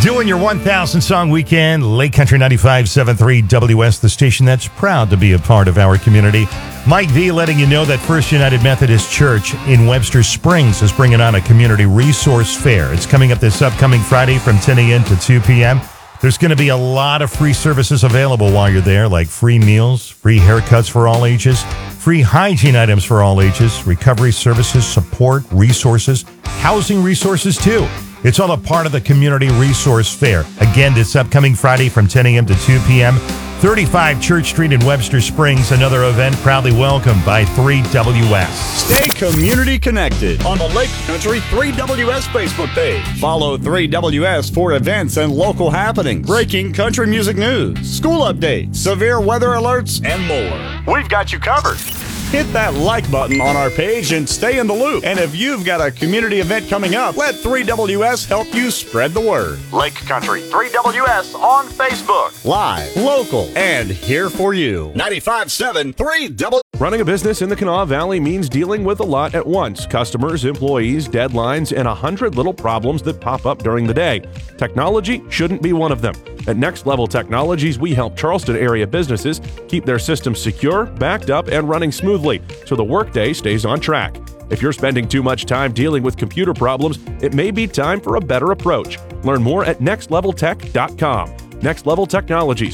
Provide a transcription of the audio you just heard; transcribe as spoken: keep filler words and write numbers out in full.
Doing your one thousand song weekend, Lake Country ninety-five point seven three W S, the station that's proud to be a part of our community. Mike V letting you know that First United Methodist Church in Webster Springs is bringing on a community resource fair. It's coming up this upcoming Friday from ten a.m. to two p.m. There's going to be a lot of free services available while you're there, like free meals, free haircuts for all ages, free hygiene items for all ages, recovery services, support, resources, housing resources too. It's all a part of the Community Resource Fair. Again, this upcoming Friday from ten a.m. to two p.m. thirty-five Church Street in Webster Springs. Another event proudly welcomed by three W S. Stay community connected on the Lake Country three W S Facebook page. Follow three W S for events and local happenings, breaking country music news, school updates, severe weather alerts, and more. We've got you covered. Hit that like button on our page and stay in the loop. And if you've got a community event coming up, let three W S help you spread the word. Lake Country three W S on Facebook. Live, local, and here for you. ninety-five point seven three W S. Running a business in the Kanawha Valley means dealing with a lot at once. Customers, employees, deadlines, and a hundred little problems that pop up during the day. Technology shouldn't be one of them. At Next Level Technologies, we help Charleston area businesses keep their systems secure, backed up, and running smoothly so the workday stays on track. If you're spending too much time dealing with computer problems, it may be time for a better approach. Learn more at next level tech dot com. Next Level Technologies.